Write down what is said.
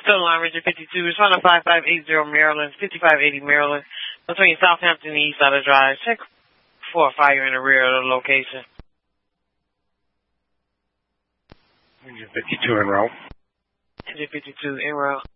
Still line Region 52. Responding 5580 Maryland, 5580 Maryland, between Southampton and East Side Drive. Check for a fire in the rear of the location. Region 52 en route. Region 52 en route.